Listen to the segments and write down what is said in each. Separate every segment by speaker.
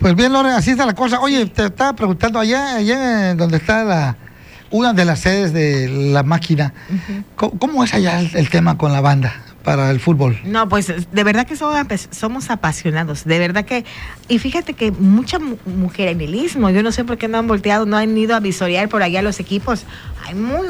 Speaker 1: Pues bien, Lore, así está la cosa. Oye, te estaba preguntando, allá donde está una de las sedes de la máquina, ¿cómo es allá el tema con la banda para el fútbol?
Speaker 2: No, pues de verdad que somos apasionados, de verdad que, y fíjate que mucha mujer en el Istmo, yo no sé por qué no han volteado, no han ido a visorear por allá los equipos. Hay muy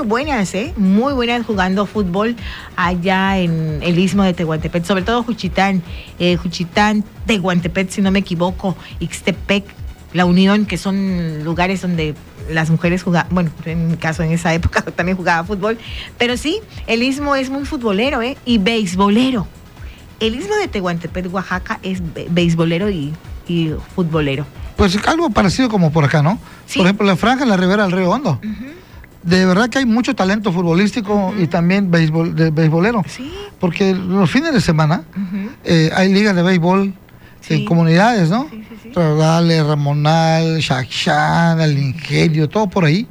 Speaker 2: buenas jugando fútbol allá en el Istmo de Tehuantepec, sobre todo Juchitán, Tehuantepec, si no me equivoco, Ixtepec, La Unión, que son lugares donde las mujeres jugaban, bueno, en mi caso en esa época también jugaba fútbol, pero sí, el Istmo es muy futbolero, y beisbolero. El Istmo de Tehuantepec, Oaxaca, es beisbolero y futbolero.
Speaker 1: Pues algo parecido como por acá, ¿no? Sí. Por ejemplo, la franja en la ribera del Río Hondo. De verdad que hay mucho talento futbolístico y también beisbolero. Sí. Porque los fines de semana hay ligas de béisbol en comunidades, ¿no? Sí. Raudales, Ramonal, Shakshan, El Ingenio, todo por ahí.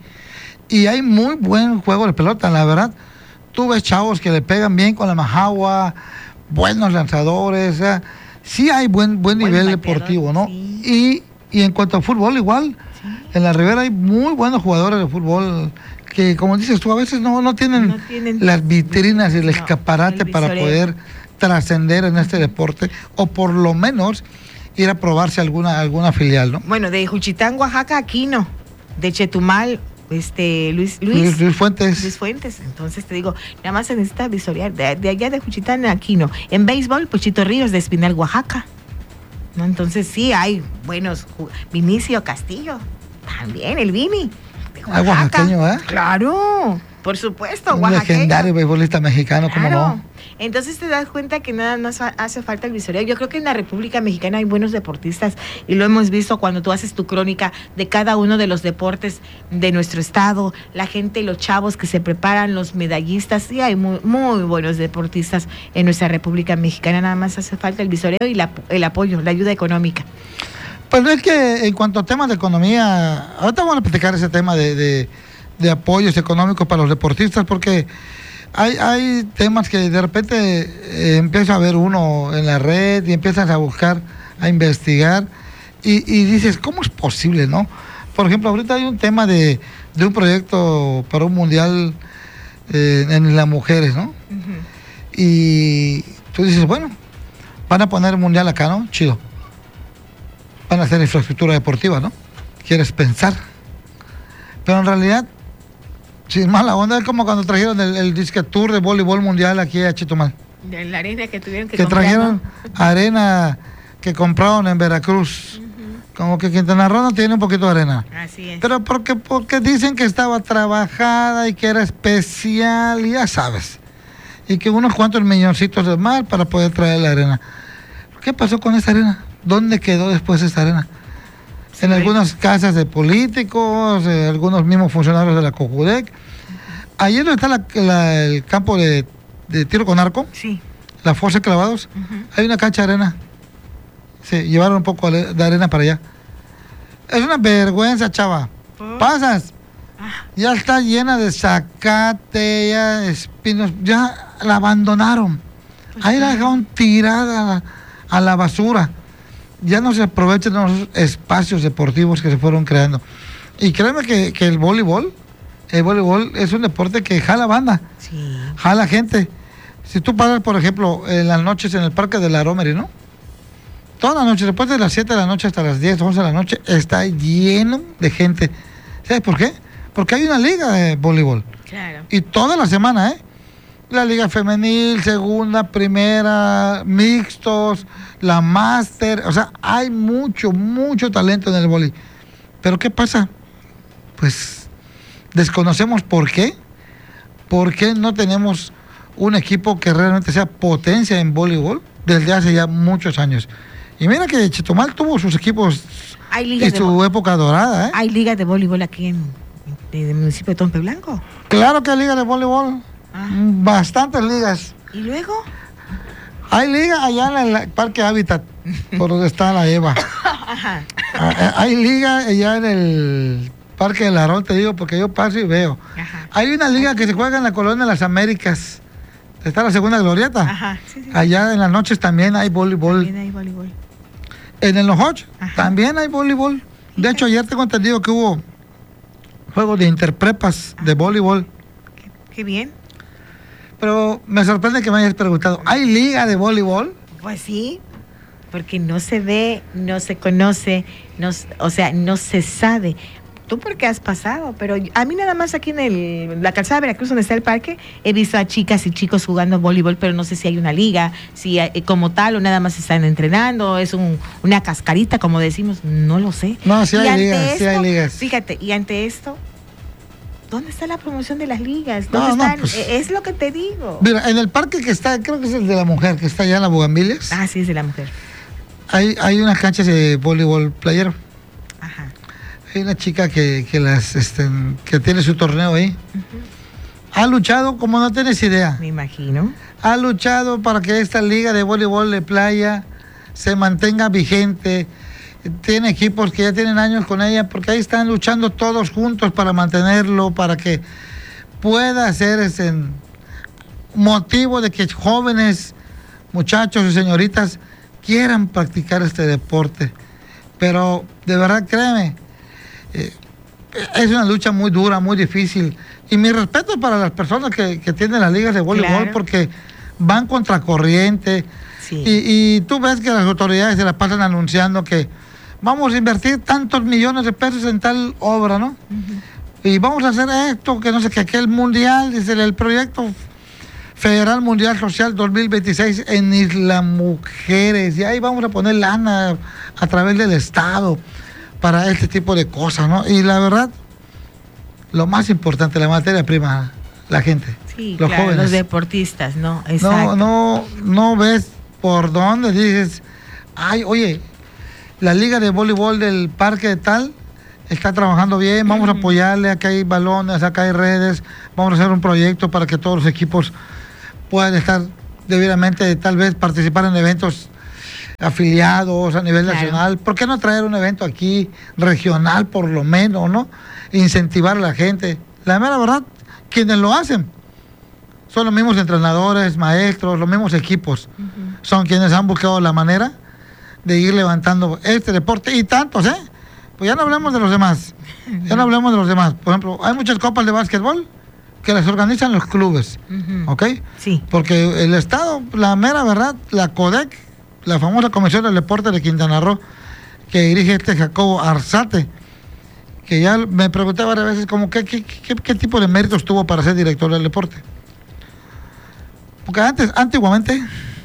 Speaker 1: Y hay muy buen juego de pelota, la verdad. Tú ves chavos que le pegan bien con la majagua, buenos lanzadores, o sea, sí hay buen nivel deportivo, ¿no? Sí. Y en cuanto a fútbol, igual, en la Ribera hay muy buenos jugadores de fútbol que, como dices tú, a veces no tienen las vitrinas y el escaparate para poder trascender en este deporte, o por lo menos ir a probarse alguna filial, ¿no?
Speaker 2: Bueno, de Juchitán, Oaxaca, Aquino, de Chetumal, Luis
Speaker 1: Fuentes.
Speaker 2: Luis Fuentes. Entonces te digo, nada más se necesita visorear de allá de Juchitán a Aquino. En béisbol, pues Chito Ríos de Espinal, Oaxaca, ¿no? Entonces sí hay buenos. Vinicio Castillo, también el Vini de Oaxaca.
Speaker 1: Oaxaqueño, ¿eh?
Speaker 2: Claro, por supuesto,
Speaker 1: un legendario beisbolista mexicano, ¿cómo no?
Speaker 2: Entonces te das cuenta que nada más hace falta el visoreo. Yo creo que en la República Mexicana hay buenos deportistas y lo hemos visto cuando tú haces tu crónica de cada uno de los deportes de nuestro estado, la gente, los chavos que se preparan, los medallistas, sí hay muy, muy buenos deportistas en nuestra República Mexicana. Nada más hace falta el visoreo y el apoyo, la ayuda económica.
Speaker 1: Pues es que en cuanto a temas de economía, ahorita vamos a platicar ese tema de apoyos económicos para los deportistas, porque hay temas que de repente empieza a ver uno en la red y empiezas a buscar, a investigar y dices, ¿cómo es posible, no? Por ejemplo, ahorita hay un tema de un proyecto para un mundial en las mujeres, ¿no? Y tú dices, bueno, van a poner un mundial acá, ¿no? Chido. Van a hacer infraestructura deportiva, ¿no? Quieres pensar. Pero en realidad, sin mala onda, es como cuando trajeron el disque tour de voleibol mundial aquí a Chetumal.
Speaker 2: De la arena que tuvieron que
Speaker 1: comprar, trajeron, ¿no? Arena que compraron en Veracruz. Como que Quintana Roo no tiene un poquito de arena.
Speaker 2: Así es.
Speaker 1: Pero porque dicen que estaba trabajada y que era especial, y ya sabes. Y que unos cuantos milloncitos de mar para poder traer la arena. ¿Qué pasó con esa arena? ¿Dónde quedó después esa arena? En algunas casas de políticos, algunos mismos funcionarios de la COJUDEC. Allí donde está el campo de tiro con arco, la Fuerza de Clavados, hay una cancha de arena. Se llevaron un poco de arena para allá. Es una vergüenza, chava. Pasas, ya está llena de zacate, ya espinos, ya la abandonaron. Ahí la dejaron tirada a la basura. Ya no se aprovechan los espacios deportivos que se fueron creando. Y créeme que el voleibol es un deporte que jala banda, jala gente. Si tú paras, por ejemplo, en las noches en el Parque de la Romery, ¿no? Toda la noche, después de las 7 de la noche hasta las 10, 11 de la noche, está lleno de gente. ¿Sabes por qué? Porque hay una liga de voleibol.
Speaker 2: Claro.
Speaker 1: Y toda la semana, la liga femenil, segunda, primera, mixtos, la máster, o sea, hay mucho talento en el vóley. Pero ¿qué pasa? Pues desconocemos por qué. ¿Por qué no tenemos un equipo que realmente sea potencia en voleibol desde hace ya muchos años? Y mira que Chetumal tuvo sus equipos en su época dorada,
Speaker 2: ¿Hay ligas de voleibol aquí en el municipio de Tompe Blanco?
Speaker 1: Claro que hay ligas de voleibol. Bastantes ligas.
Speaker 2: ¿Y luego?
Speaker 1: Hay liga allá en el Parque Hábitat, por donde está la Eva. Hay liga allá en el Parque del Arón, te digo, porque yo paso y veo. Hay una liga que se juega en la Colonia de las Américas. Está la Segunda Glorieta.
Speaker 2: Sí.
Speaker 1: Allá en las noches también hay voleibol.
Speaker 2: También hay voleibol.
Speaker 1: En el Nojoch también hay voleibol. De hecho, ayer tengo entendido que hubo juegos de interprepas de voleibol.
Speaker 2: Qué bien.
Speaker 1: Pero me sorprende que me hayas preguntado, ¿hay liga de voleibol?
Speaker 2: Pues sí, porque no se ve, no se conoce, o sea, no se sabe. Tú porque has pasado, pero a mí nada más aquí en la calzada de Veracruz, donde está el parque, he visto a chicas y chicos jugando voleibol, pero no sé si hay una liga, si como tal o nada más están entrenando, es una cascarita, como decimos, no lo sé.
Speaker 1: No, sí hay ligas, sí hay ligas.
Speaker 2: Fíjate, y ante esto, ¿dónde está la promoción de las ligas? ¿Dónde están? Pues, es lo que te digo.
Speaker 1: Mira, en el parque que está, creo que es el de la mujer, que está allá en la Bugambilias.
Speaker 2: Ah, sí, es de la mujer.
Speaker 1: Hay unas canchas de voleibol playero.
Speaker 2: Ajá.
Speaker 1: Hay una chica que tiene su torneo ahí. Ha luchado como no tienes idea.
Speaker 2: Me imagino.
Speaker 1: Ha luchado para que esta liga de voleibol de playa se mantenga vigente. Tiene equipos que ya tienen años con ella, porque ahí están luchando todos juntos para mantenerlo, para que pueda ser ese motivo de que jóvenes, muchachos y señoritas quieran practicar este deporte. Pero de verdad, créeme, es una lucha muy dura, muy difícil. Y mi respeto para las personas que tienen las ligas de voleibol, claro, porque van contracorriente. Sí. Y tú ves que las autoridades se la pasan anunciando que vamos a invertir tantos millones de pesos en tal obra, ¿no? Y vamos a hacer esto, que no sé qué, aquel mundial, dice el proyecto Federal Mundial Social 2026 en Isla Mujeres. Y ahí vamos a poner lana a través del Estado para este tipo de cosas, ¿no? Y la verdad, lo más importante, la materia prima, la gente,
Speaker 2: sí,
Speaker 1: los
Speaker 2: claro,
Speaker 1: jóvenes.
Speaker 2: Los deportistas, ¿no? Exacto.
Speaker 1: No ves por dónde dices, ay, oye, la liga de voleibol del parque de tal está trabajando bien, vamos a apoyarle, acá hay balones, acá hay redes, vamos a hacer un proyecto para que todos los equipos puedan estar debidamente, tal vez participar en eventos afiliados a nivel nacional. ¿Por qué no traer un evento aquí regional por lo menos, no? Incentivar a la gente. La mera verdad, quienes lo hacen son los mismos entrenadores, maestros, los mismos equipos. Son quienes han buscado la manera de ir levantando este deporte y tantos, ¿eh? Pues ya no hablemos de los demás. Ya no hablemos de los demás. Por ejemplo, hay muchas copas de básquetbol que las organizan los clubes, ¿ok?
Speaker 2: Sí.
Speaker 1: Porque el Estado, la mera verdad, la CODEC, la famosa Comisión del Deporte de Quintana Roo, que dirige Jacobo Arzate, que ya me pregunté varias veces como qué tipo de méritos tuvo para ser director del deporte. Porque antiguamente,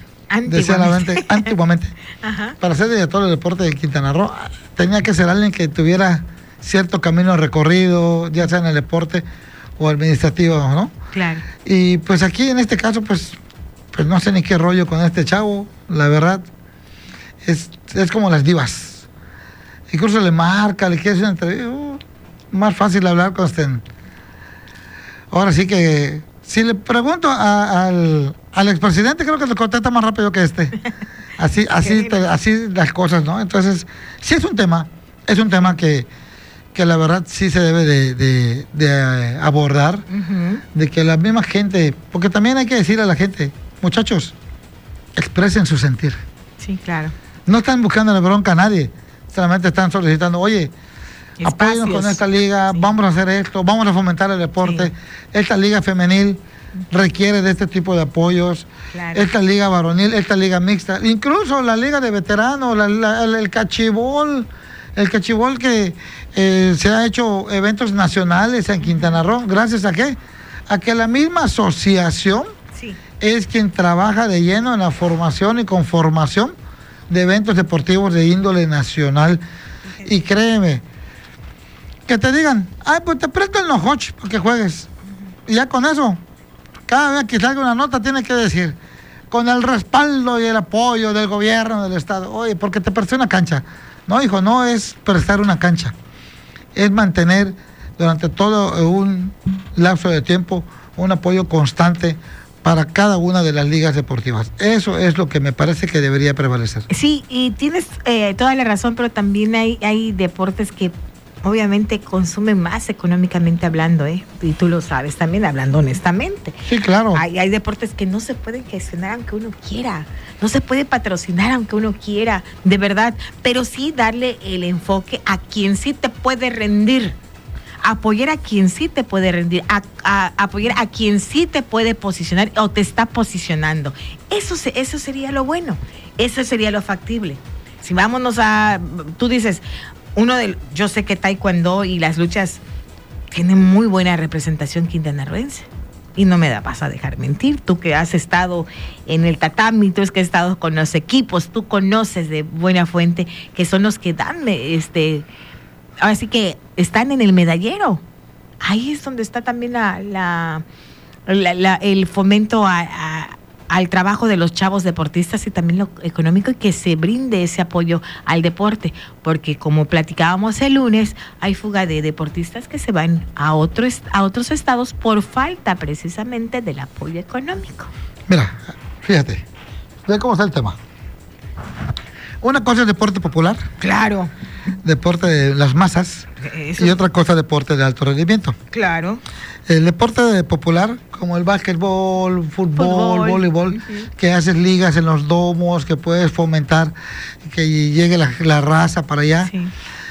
Speaker 1: para ser director del deporte de Quintana Roo, tenía que ser alguien que tuviera cierto camino recorrido, ya sea en el deporte o administrativo, ¿no?
Speaker 2: Claro.
Speaker 1: Y pues aquí en este caso, pues no sé ni qué rollo con este chavo, la verdad, es como las divas. Incluso le marca, le quiere hacer una entrevista, más fácil hablar con Ahora sí que, si le pregunto al expresidente, creo que le contesta más rápido que este. Así las cosas, ¿no? Entonces, sí es un tema que la verdad sí se debe de abordar, de que la misma gente, porque también hay que decirle a la gente, muchachos, expresen su sentir.
Speaker 2: Sí, claro.
Speaker 1: No están buscando la bronca a nadie, solamente están solicitando, oye, apóyennos con esta liga, vamos a hacer esto, vamos a fomentar el deporte, esta liga femenil requiere de este tipo de apoyos, esta liga varonil, esta liga mixta, incluso la liga de veteranos, el cachibol que se ha hecho eventos nacionales en Quintana Roo, gracias a qué, a que la misma asociación es quien trabaja de lleno en la formación y conformación de eventos deportivos de índole nacional. Y créeme, que te digan, ay, pues te presto el Nojoch para que juegues. Y ya con eso, cada vez que salga una nota tiene que decir, con el respaldo y el apoyo del gobierno, del Estado, oye, porque te presté una cancha. No, hijo, no es prestar una cancha, es mantener durante todo un lapso de tiempo un apoyo constante para cada una de las ligas deportivas. Eso es lo que me parece que debería prevalecer.
Speaker 2: Sí, y tienes toda la razón, pero también hay deportes que obviamente consumen más económicamente hablando, y tú lo sabes también, hablando honestamente.
Speaker 1: Sí, claro.
Speaker 2: Hay deportes que no se pueden gestionar aunque uno quiera, no se puede patrocinar aunque uno quiera, de verdad, pero sí darle el enfoque a quien sí te puede rendir, apoyar a quien sí te puede rendir, apoyar a quien sí te puede posicionar o te está posicionando. Eso sería lo bueno, eso sería lo factible. Si vámonos tú dices, yo sé que Taekwondo y las luchas tienen muy buena representación quintanarroense. Y no me vas a dejar mentir, tú que has estado en el tatami, tú que has estado con los equipos, tú conoces de buena fuente que son los que dan, ahora sí que están en el medallero. Ahí es donde está también el fomento al trabajo de los chavos deportistas y también lo económico, y que se brinde ese apoyo al deporte, porque como platicábamos el lunes, hay fuga de deportistas que se van a otros estados por falta precisamente del apoyo económico.
Speaker 1: Mira, fíjate, ve cómo está el tema. Una cosa es deporte popular.
Speaker 2: Claro.
Speaker 1: Deporte de las masas. Eso. Y otra cosa, deporte de alto rendimiento.
Speaker 2: Claro.
Speaker 1: El deporte popular, como el básquetbol, fútbol, voleibol, uh-huh, que haces ligas en los domos, que puedes fomentar que llegue la raza para allá, sí,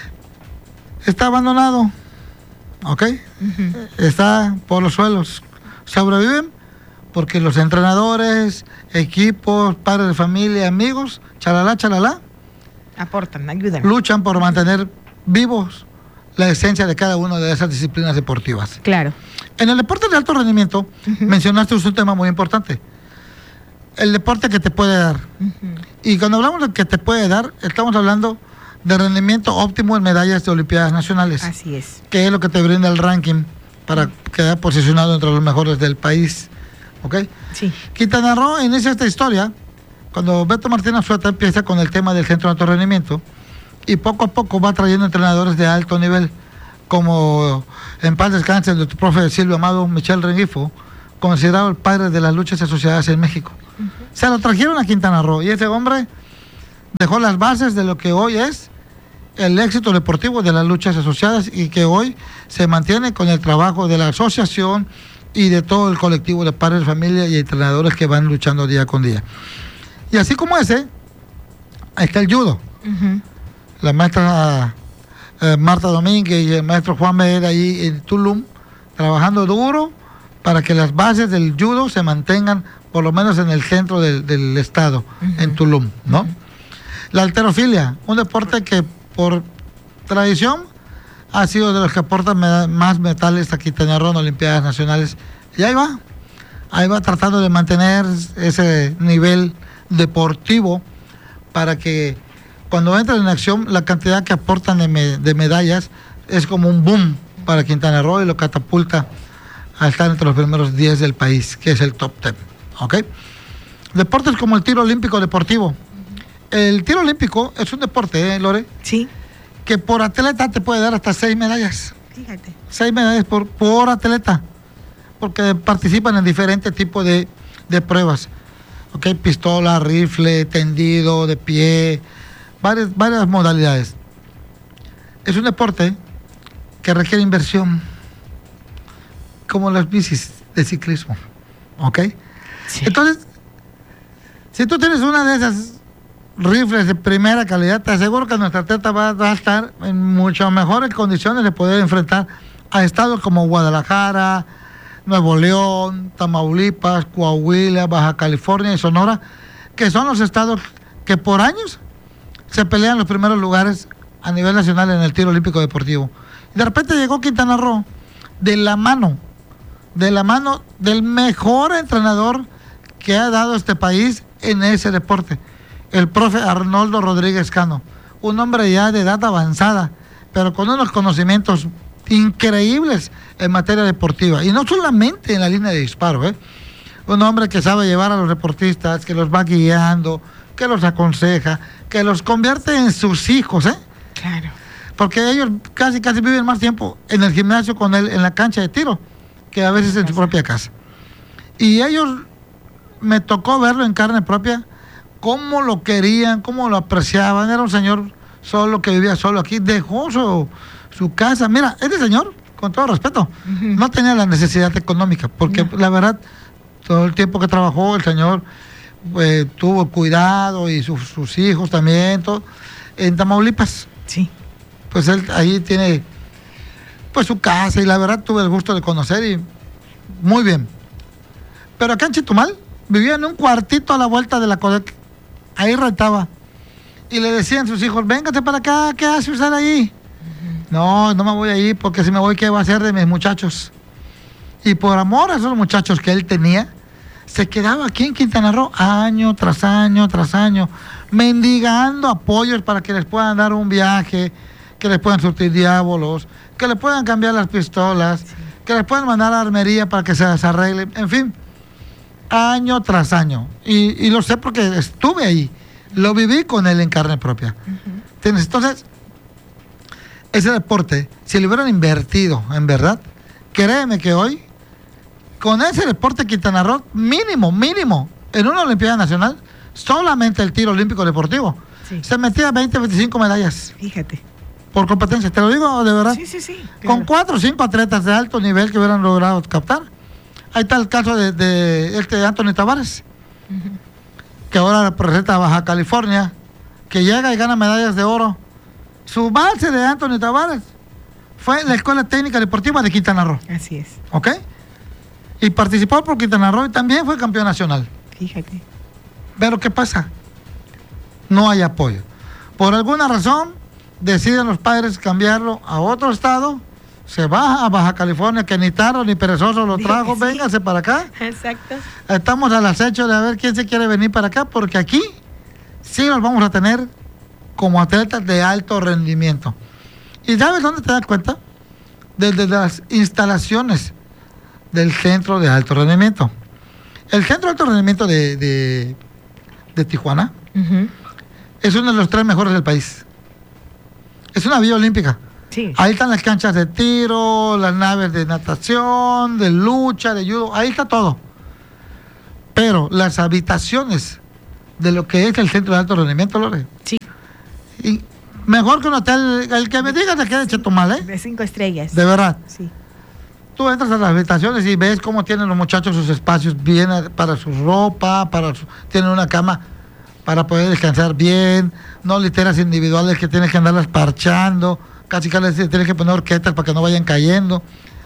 Speaker 1: está abandonado, ¿ok? Uh-huh. Está por los suelos. Sobreviven porque los entrenadores, equipos, padres de familia, amigos, chalala,
Speaker 2: aportan, ayudan,
Speaker 1: luchan por mantener vivos la esencia de cada una de esas disciplinas deportivas.
Speaker 2: Claro.
Speaker 1: En el deporte de alto rendimiento, uh-huh, mencionaste un tema muy importante. El deporte que te puede dar. Uh-huh. Y cuando hablamos de que te puede dar, estamos hablando de rendimiento óptimo en medallas de Olimpiadas Nacionales.
Speaker 2: Así es.
Speaker 1: Que es lo que te brinda el ranking para quedar posicionado entre los mejores del país. ¿Ok?
Speaker 2: Sí.
Speaker 1: Quintana Roo inicia esta historia cuando Beto Martínez Azueta empieza con el tema del centro de alto rendimiento, y poco a poco va trayendo entrenadores de alto nivel, como en paz descanse el profe Silvio Amado Michel Rengifo, considerado el padre de las luchas asociadas en México. Uh-huh. Se lo trajeron a Quintana Roo, y ese hombre dejó las bases de lo que hoy es el éxito deportivo de las luchas asociadas, y que hoy se mantiene con el trabajo de la asociación y de todo el colectivo de padres de familia y entrenadores que van luchando día con día. Y así como ese, está el judo. Uh-huh. La maestra Marta Domínguez y el maestro Juan Mejía ahí en Tulum, trabajando duro para que las bases del judo se mantengan por lo menos en el centro del estado, uh-huh, en Tulum, ¿no? Uh-huh. La halterofilia, un deporte que por tradición ha sido de los que aportan más metales a Quintana Roo en Olimpiadas Nacionales, y ahí va tratando de mantener ese nivel deportivo para que cuando entran en acción la cantidad que aportan de medallas es como un boom para Quintana Roo, y lo catapulta a estar entre los primeros 10 del país, que es el top 10, ¿ok? Deportes como el tiro olímpico deportivo. El tiro olímpico es un deporte, Lore,
Speaker 2: sí,
Speaker 1: que por atleta te puede dar hasta 6 medallas.
Speaker 2: Fíjate.
Speaker 1: 6 medallas por atleta, porque participan en diferentes tipos de pruebas. Okay, pistola, rifle, tendido, de pie, varias modalidades. Es un deporte que requiere inversión, como las bicis de ciclismo, ¿ok? Sí. Entonces, si tú tienes una de esas rifles de primera calidad, te aseguro que nuestra atleta va a estar en muchas mejores condiciones de poder enfrentar a estados como Guadalajara, Nuevo León, Tamaulipas, Coahuila, Baja California y Sonora, que son los estados que por años se pelean los primeros lugares a nivel nacional en el tiro olímpico deportivo. Y de repente llegó Quintana Roo de la mano del mejor entrenador que ha dado este país en ese deporte, el profe Arnoldo Rodríguez Cano, un hombre ya de edad avanzada, pero con unos conocimientos increíbles en materia deportiva, y no solamente en la línea de disparo, un hombre que sabe llevar a los deportistas, que los va guiando, que los aconseja, que los convierte en sus hijos,
Speaker 2: Claro.
Speaker 1: Porque ellos casi viven más tiempo en el gimnasio con él, en la cancha de tiro, que a veces en su propia casa. Y ellos, me tocó verlo en carne propia, cómo lo querían, cómo lo apreciaban. Era un señor solo que vivía solo aquí, dejó su casa. Mira, este señor, con todo respeto, no tenía la necesidad económica, porque la verdad, todo el tiempo que trabajó el señor tuvo cuidado y sus hijos también, todo, en Tamaulipas.
Speaker 2: Sí.
Speaker 1: Pues él ahí tiene pues su casa y la verdad tuve el gusto de conocer y muy bien. Pero acá en Chetumal vivía en un cuartito a la vuelta de la Codec. Ahí rentaba. Y le decían sus hijos, véngate para acá, ¿qué hace usted ahí? No me voy a ir porque si me voy, ¿qué va a hacer de mis muchachos? Y por amor a esos muchachos que él tenía, se quedaba aquí en Quintana Roo año tras año tras año, mendigando apoyos para que les puedan dar un viaje, que les puedan surtir diábolos, que les puedan cambiar las pistolas, que les puedan mandar a armería para que se desarreglen, en fin, año tras año. Y lo sé porque estuve ahí, lo viví con él en carne propia. Entonces, ese deporte, si lo hubieran invertido, en verdad, créeme que hoy, con ese deporte Quintana Roo, mínimo, en una Olimpiada Nacional, solamente el tiro olímpico deportivo, se metía 20, 25 medallas.
Speaker 2: Fíjate.
Speaker 1: Por competencia, te lo digo de verdad.
Speaker 2: Sí.
Speaker 1: Claro. Con 4 o 5 atletas de alto nivel que hubieran logrado captar. Ahí está el caso de Anthony Tavares, que ahora representa a Baja California, que llega y gana medallas de oro. Su base de Anthony Tavares fue la Escuela Técnica Deportiva de Quintana Roo.
Speaker 2: Así es.
Speaker 1: ¿Ok? Y participó por Quintana Roo y también fue campeón nacional.
Speaker 2: Fíjate.
Speaker 1: Pero ¿qué pasa? No hay apoyo. Por alguna razón, deciden los padres cambiarlo a otro estado, se va a Baja California, que ni tarro ni perezoso lo trajo, sí. Véngase para acá.
Speaker 2: Exacto.
Speaker 1: Estamos al acecho de a ver quién se quiere venir para acá, porque aquí sí nos vamos a tener como atletas de alto rendimiento. ¿Y sabes dónde te das cuenta? Desde las instalaciones del Centro de Alto Rendimiento. El Centro de Alto Rendimiento de Tijuana es uno de los 3 mejores del país. Es una villa olímpica.
Speaker 2: Sí.
Speaker 1: Ahí están las canchas de tiro, las naves de natación, de lucha, de judo, ahí está todo. Pero las habitaciones de lo que es el Centro de Alto Rendimiento, Lore.
Speaker 2: Sí.
Speaker 1: Y mejor que un hotel, el que me digas de qué de Chetumal, ¿eh?
Speaker 2: De 5 estrellas.
Speaker 1: De verdad.
Speaker 2: Sí.
Speaker 1: Tú entras a las habitaciones y ves cómo tienen los muchachos sus espacios bien para su ropa, tienen una cama para poder descansar bien, no literas individuales que tienes que andarlas parchando, casi tienes que poner horquetas para que no vayan cayendo.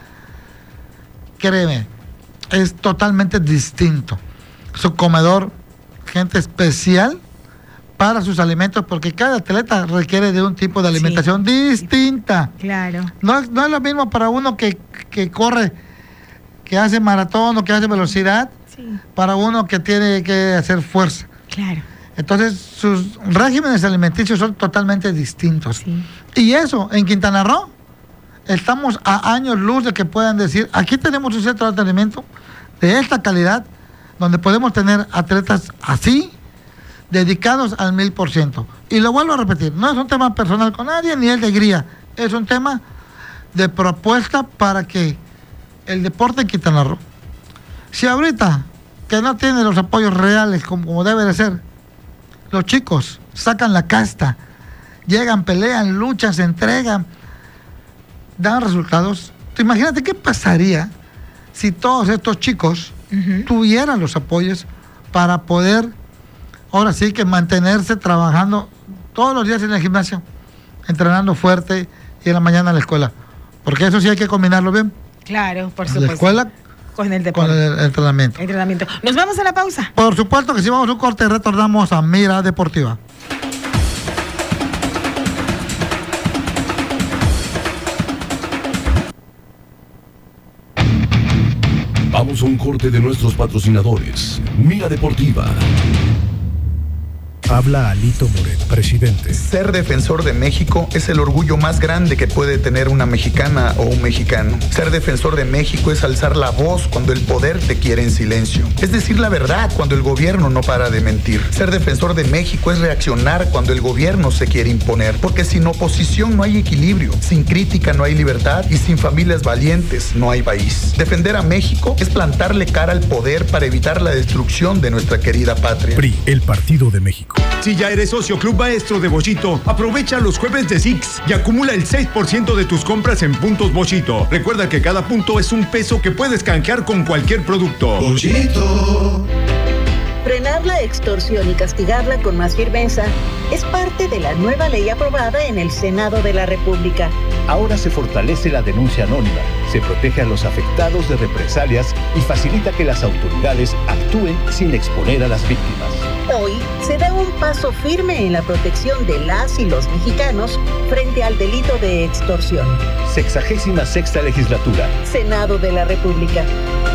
Speaker 1: Créeme, es totalmente distinto. Su comedor, gente especial para sus alimentos, porque cada atleta requiere de un tipo de alimentación distinta.
Speaker 2: Claro.
Speaker 1: No es lo mismo para uno que corre, que hace maratón o que hace velocidad, para uno que tiene que hacer fuerza.
Speaker 2: Claro.
Speaker 1: Entonces, sus regímenes alimenticios son totalmente distintos.
Speaker 2: Sí.
Speaker 1: Y eso, en Quintana Roo, estamos a años luz de que puedan decir, aquí tenemos un centro de entrenamiento de esta calidad, donde podemos tener atletas así, dedicados al 1000%. Y lo vuelvo a repetir, no es un tema personal con nadie, ni el de gría, es un tema de propuesta para que el deporte en Quintana Roo, si ahorita que no tiene los apoyos reales como debe de ser, los chicos sacan la casta, llegan, pelean, luchan, se entregan, dan resultados. Imagínate qué pasaría si todos estos chicos tuvieran los apoyos para poder, ahora sí que mantenerse trabajando todos los días en el gimnasio, entrenando fuerte y en la mañana en la escuela. Porque eso sí hay que combinarlo bien.
Speaker 2: Claro, por supuesto.
Speaker 1: La escuela
Speaker 2: con el deporte.
Speaker 1: Con el entrenamiento.
Speaker 2: Nos vamos a la pausa.
Speaker 1: Por supuesto que si vamos a un corte, retornamos a Mira Deportiva.
Speaker 3: Vamos a un corte de nuestros patrocinadores. Mira Deportiva.
Speaker 4: Habla Alito Moreno, presidente.
Speaker 5: Ser defensor de México es el orgullo más grande que puede tener una mexicana o un mexicano. Ser defensor de México es alzar la voz cuando el poder te quiere en silencio. Es decir la verdad cuando el gobierno no para de mentir. Ser defensor de México es reaccionar cuando el gobierno se quiere imponer. Porque sin oposición no hay equilibrio, sin crítica no hay libertad y sin familias valientes no hay país. Defender a México es plantarle cara al poder para evitar la destrucción de nuestra querida patria.
Speaker 4: PRI, el Partido de México.
Speaker 6: Si ya eres socio Club Maestro de Bochito, aprovecha los jueves de Six y acumula el 6% de tus compras en puntos Bochito. Recuerda que cada punto es $1 que puedes canjear con cualquier producto.
Speaker 7: Bochito.
Speaker 8: Frenar la extorsión y castigarla con más firmeza es parte de la nueva ley aprobada en el Senado de la República.
Speaker 9: Ahora se fortalece la denuncia anónima, se protege a los afectados de represalias y facilita que las autoridades actúen sin exponer a las víctimas.
Speaker 8: Hoy se da un paso firme en la protección de las y los mexicanos frente al delito de extorsión.
Speaker 9: 66ª Legislatura.
Speaker 8: Senado de la República.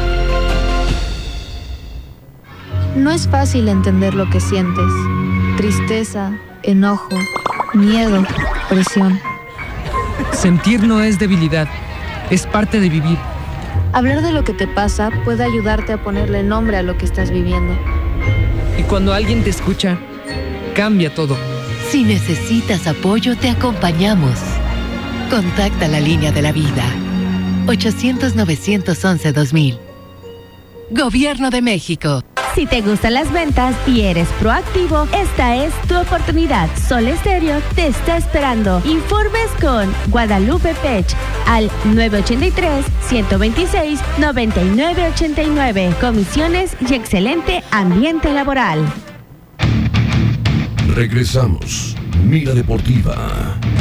Speaker 10: No es fácil entender lo que sientes. Tristeza, enojo, miedo, presión.
Speaker 11: Sentir no es debilidad, es parte de vivir.
Speaker 10: Hablar de lo que te pasa puede ayudarte a ponerle nombre a lo que estás viviendo.
Speaker 11: Y cuando alguien te escucha, cambia todo.
Speaker 12: Si necesitas apoyo, te acompañamos. Contacta la línea de la vida. 800-911-2000. Gobierno de México.
Speaker 13: Si te gustan las ventas y eres proactivo, esta es tu oportunidad. Sol Estéreo te está esperando. Informes con Guadalupe Pech al 983-126-9989. Comisiones y excelente ambiente laboral.
Speaker 3: Regresamos. Mira Deportiva.